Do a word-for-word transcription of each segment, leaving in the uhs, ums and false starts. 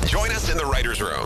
Join us in the writer's room.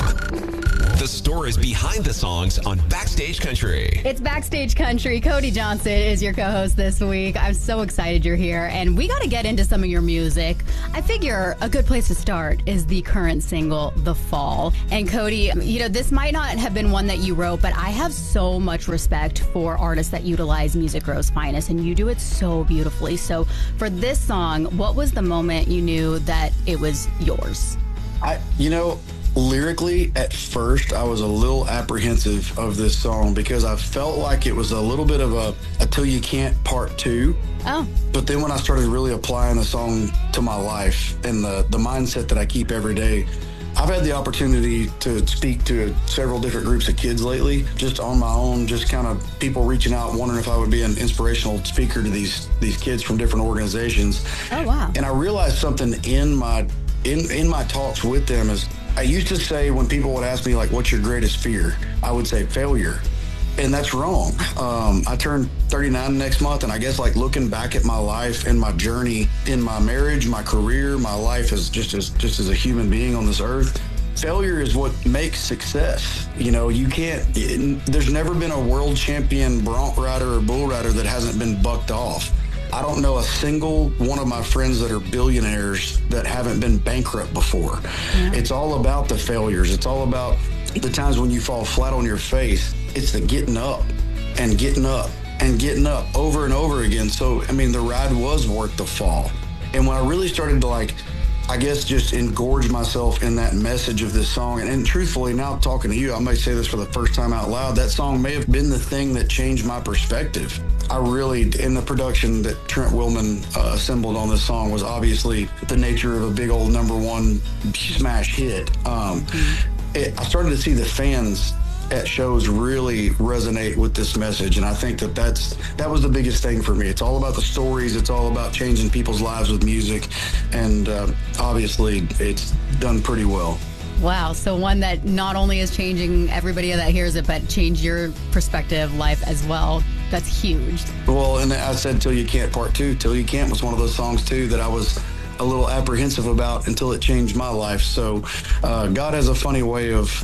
The stories behind the songs on Backstage Country. It's Backstage Country. Cody Johnson is your co-host this week. I'm so excited you're here, and we got to get into some of your music. I figure a good place to start is the current single, The Fall. And Cody, you know, this might not have been one that you wrote, but I have so much respect for artists that utilize Music Row's finest, and you do it so beautifully. So for this song, what was the moment you knew that it was yours? I, you know, lyrically, at first, I was a little apprehensive of this song because I felt like it was a little bit of a, a Till You Can't part two. Oh. But then when I started really applying the song to my life and the, the mindset that I keep every day, I've had the opportunity to speak to several different groups of kids lately, just on my own, just kind of people reaching out, wondering if I would be an inspirational speaker to these, these kids from different organizations. Oh, wow. And I realized something in my, in, in my talks with them is, I used to say when people would ask me, like, what's your greatest fear? I would say failure. And that's wrong. Um, I turned thirty-nine next month, and I guess, like, looking back at my life and my journey in my marriage, my career, my life as just as just as a human being on this earth, failure is what makes success. You know, you can't, it, there's never been a world champion bronc rider or bull rider that hasn't been bucked off. I don't know a single one of my friends that are billionaires that haven't been bankrupt before. Yeah. It's all about the failures. It's all about the times when you fall flat on your face. It's the getting up and getting up and getting up over and over again. So, I mean, the ride was worth the fall. And when I really started to, like, I guess just engorge myself in that message of this song. And, and truthfully, now talking to you, I may say this for the first time out loud, that song may have been the thing that changed my perspective. I really, in the production that Trent Willman uh, assembled on this song was obviously the nature of a big old number one smash hit. Um, mm-hmm. it, I started to see the fans at shows really resonate with this message, and I think that that's that was the biggest thing for me. It's all about the stories. It's all about changing people's lives with music, and uh, obviously it's done pretty well. Wow, so one that not only is changing everybody that hears it, but change your perspective, life as well. That's huge. Well, and I said Till You Can't part two. Till You Can't was one of those songs too that I was a little apprehensive about until it changed my life. So uh, God has a funny way of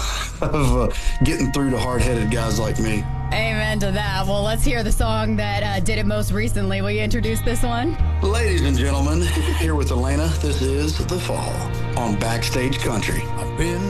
of uh, getting through to hard-headed guys like me. Amen to that. Well, let's hear the song that uh, did it most recently. Will you introduce this one? Ladies and gentlemen, here with Elena, this is The Fall on Backstage Country.